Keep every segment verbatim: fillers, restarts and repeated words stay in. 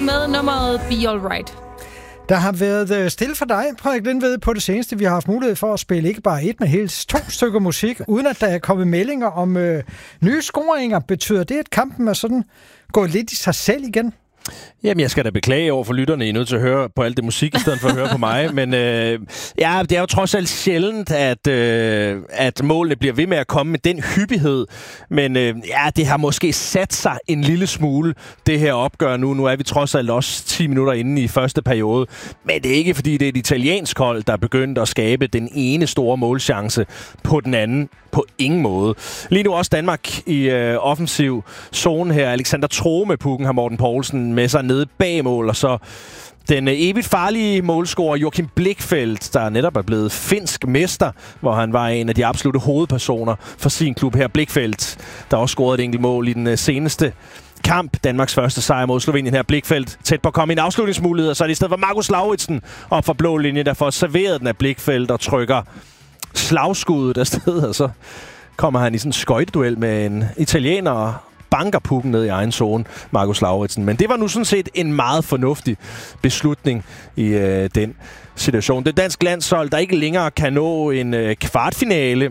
med nummeret Be Alright. Der har været stille for dig, Frederik Lindved, på det seneste. Vi har haft mulighed for at spille ikke bare et, men helt to stykker musik, uden at der er kommet meldinger om øh, nye scoringer. Betyder det, at kampen er sådan gået lidt i sig selv igen? Jamen, jeg skal da beklage over for lytterne. I er nødt til at høre på alt det musik, i stedet for at høre på mig. Men øh, ja, det er jo trods alt sjældent, at, øh, at målene bliver ved med at komme med den hyppighed. Men øh, ja, det har måske sat sig en lille smule, det her opgør nu. Nu er vi trods alt også ti minutter inde i første periode. Men det er ikke, fordi det er et italiensk hold, der er begyndt at skabe den ene store målchance på den anden. På ingen måde. Lige nu også Danmark i øh, offensiv zone her. Alexander True med pukken har Morten Poulsen med sig nede bag mål, og så den øh, evigt farlige målscorer Joachim Blichfeldt, der netop er blevet finsk mester, hvor han var en af de absolutte hovedpersoner for sin klub her. Blichfeldt, der også scorede et enkelt mål i den øh, seneste kamp. Danmarks første sejr mod Slovenien her. Blichfeldt tæt på at komme i en afslutningsmulighed, og så er det i stedet for Markus Lauritsen op for blå linje, der får serveret den af Blichfeldt og trykker slagskuddet afsted, og så kommer han i sådan en skøjteduel med en italiener og banker pukken ned i egen zone, Markus Lauritsen. Men det var nu sådan set en meget fornuftig beslutning i øh, den situation. Det danske landshold, der ikke længere kan nå en øh, kvartfinale,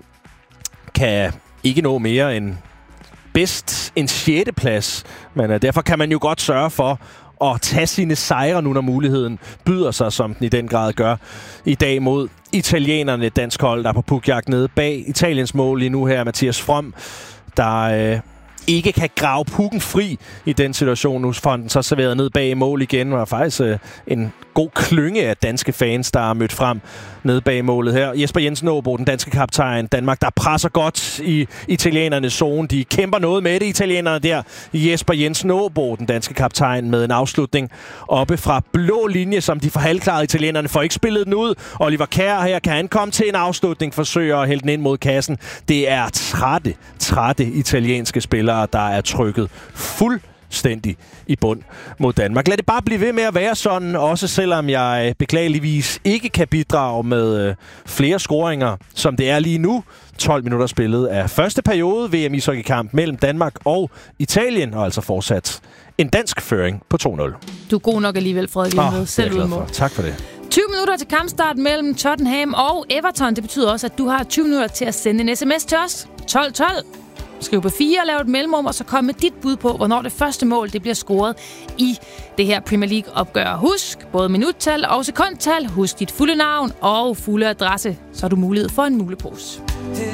kan ikke nå mere end bedst en sjette plads. Men øh, derfor kan man jo godt sørge for at tage sine sejre nu, når muligheden byder sig, som den i den grad gør i dag mod italienerne. Dansk hold, der er på pukjagt nede bag Italiens mål lige nu her. Mathias From, der øh, ikke kan grave pukken fri i den situation. Nu får den så serveret ned bag mål igen, og faktisk øh, en god klynge af danske fans, der er mødt frem nede bag målet her. Jesper Jensen Aabo, den danske kaptajn. Danmark, der presser godt i italienernes zone. De kæmper noget med det, italienerne der. Jesper Jensen Aabo, den danske kaptajn, med en afslutning oppe fra blå linje, som de får halvklaret. Italienerne får ikke spillet den ud. Oliver Kjær her, kan han komme til en afslutning, forsøger at hælde den ind mod kassen. Det er trætte, trætte italienske spillere, der er trykket fuld stændig i bund mod Danmark. Lad det bare blive ved med at være sådan, også selvom jeg beklageligvis ikke kan bidrage med øh, flere scoringer, som det er lige nu. tolv minutter spillet af første periode V M ishockeykamp mellem Danmark og Italien, og altså fortsat en dansk føring på to nul. Du er god nok alligevel, Frederik Lindved. Oh, selv uden mål. Tak for det. tyve minutter til kampstart mellem Tottenham og Everton. Det betyder også, at du har tyve minutter til at sende en sms til os. tolv tolv. Skriv på fire og lav et mellemrum, og så kom med dit bud på, hvornår det første mål det bliver scoret i det her Premier League-opgør. Husk både minuttal og sekundtal. Husk dit fulde navn og fulde adresse, så har du mulighed for en mulepose.